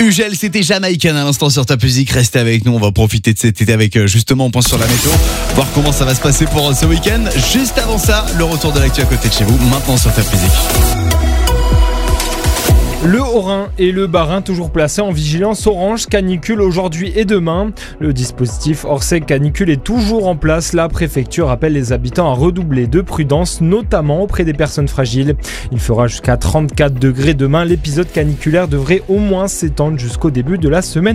Ugel, c'était Jamaïcain à l'instant sur Top Music. Restez avec nous, on va profiter de cet été avec justement, on pense sur la météo, voir comment ça va se passer pour ce week-end. Juste avant ça, le retour de l'actu à côté de chez vous, maintenant sur Top Music. Le Haut-Rhin et le Bas-Rhin toujours placés en vigilance orange canicule aujourd'hui et demain. Le dispositif Orsec canicule est toujours en place. La préfecture appelle les habitants à redoubler de prudence, notamment auprès des personnes fragiles. Il fera jusqu'à 34 degrés demain. L'épisode caniculaire devrait au moins s'étendre jusqu'au début de la semaine.